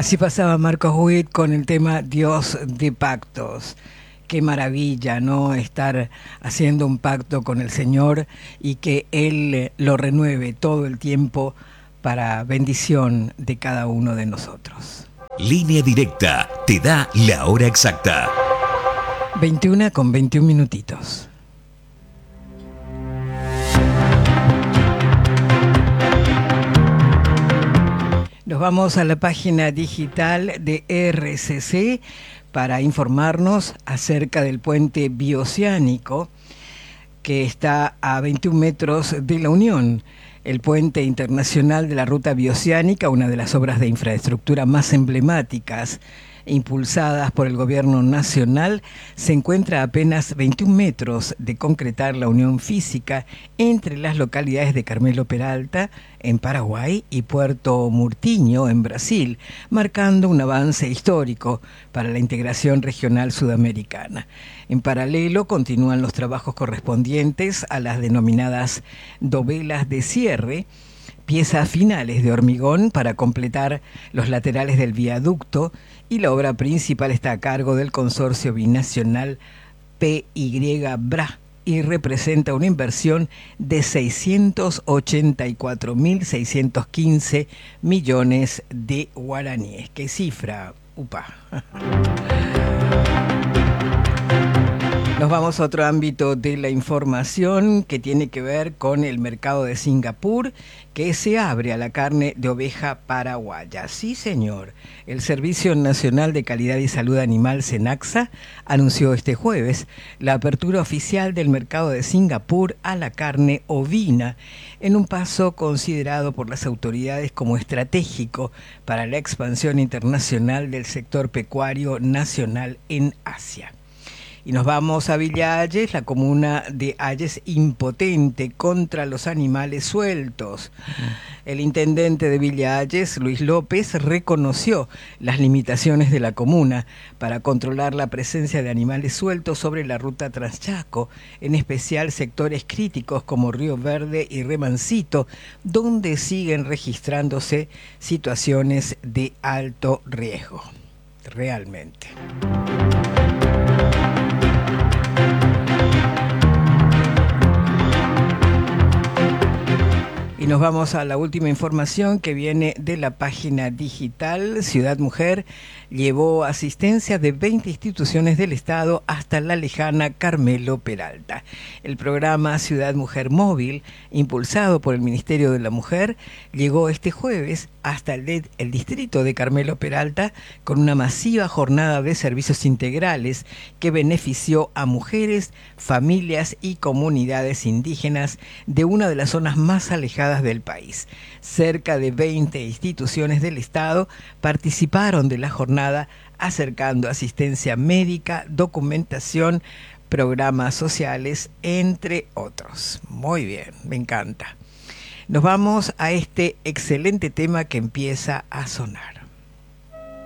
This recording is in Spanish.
Así pasaba Marcos Witt con el tema Dios de pactos. Qué maravilla, ¿no? Estar haciendo un pacto con el Señor y que Él lo renueve todo el tiempo para bendición de cada uno de nosotros. Línea Directa te da la hora exacta. 21:21. Nos vamos a la página digital de RCC para informarnos acerca del puente bioceánico que está a 21 metros de la Unión. El puente internacional de la ruta bioceánica, una de las obras de infraestructura más emblemáticas impulsadas por el gobierno nacional, se encuentra a apenas 21 metros de concretar la unión física entre las localidades de Carmelo Peralta, en Paraguay, y Puerto Murtinho, en Brasil, marcando un avance histórico para la integración regional sudamericana. En paralelo, continúan los trabajos correspondientes a las denominadas dovelas de cierre, piezas finales de hormigón para completar los laterales del viaducto, y la obra principal está a cargo del consorcio binacional PY-BRA y representa una inversión de 684.615 millones de guaraníes. ¿Qué cifra? ¡Upa! Nos vamos a otro ámbito de la información que tiene que ver con el mercado de Singapur, que se abre a la carne de oveja paraguaya. Sí, señor. El Servicio Nacional de Calidad y Salud Animal, SENACSA, anunció este jueves la apertura oficial del mercado de Singapur a la carne ovina, en un paso considerado por las autoridades como estratégico para la expansión internacional del sector pecuario nacional en Asia. Y nos vamos a Villa Ayes. La comuna de Ayes impotente contra los animales sueltos. El intendente de Villa Ayes, Luis López, reconoció las limitaciones de la comuna para controlar la presencia de animales sueltos sobre la ruta Transchaco, en especial sectores críticos como Río Verde y Remancito, donde siguen registrándose situaciones de alto riesgo. Realmente. Y nos vamos a la última información que viene de la página digital. Ciudad Mujer llevó asistencia de 20 instituciones del Estado hasta la lejana Carmelo Peralta. El programa Ciudad Mujer Móvil, impulsado por el Ministerio de la Mujer, llegó este jueves hasta el distrito de Carmelo Peralta con una masiva jornada de servicios integrales que benefició a mujeres, familias y comunidades indígenas de una de las zonas más alejadas del país. Cerca de 20 instituciones del Estado participaron de la jornada, acercando asistencia médica, documentación, programas sociales, entre otros. Muy bien, me encanta. Nos vamos a este excelente tema que empieza a sonar.